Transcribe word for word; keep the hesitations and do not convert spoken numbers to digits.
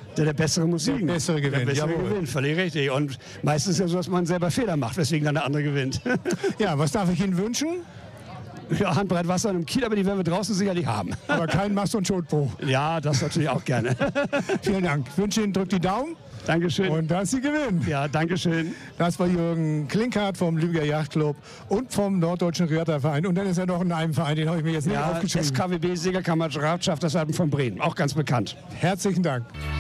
Der der bessere muss siegen. Der bessere gewinnt, Der bessere jawohl. gewinnt, völlig richtig. Und meistens ist ja so, dass man selber Fehler macht, weswegen dann der andere gewinnt. Ja, was darf ich Ihnen wünschen? Ja, Handbreit Wasser im Kiel, aber die werden wir draußen sicherlich haben. Aber kein Mast- und Schotbruch. Ja, das natürlich auch gerne. Vielen Dank. Ich wünsche Ihnen, drückt die Daumen. Dankeschön. Und dass Sie gewinnen. Ja, Dankeschön. Das war Jürgen Klinkhardt vom Lübecker Yachtclub und vom Norddeutschen Regattaverein. Und dann ist er noch in einem Verein, den habe ich mir jetzt nicht Ja, aufgeschrieben. S K W B Segelkameradschaft, das hatten von Bremen, auch ganz bekannt. Herzlichen Dank.